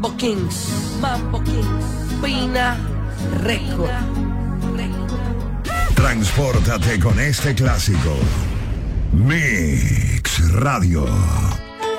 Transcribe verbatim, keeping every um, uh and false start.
Mambo Kings, Mambo Kings, Pina Record. Transpórtate con este clásico. Mix Radio.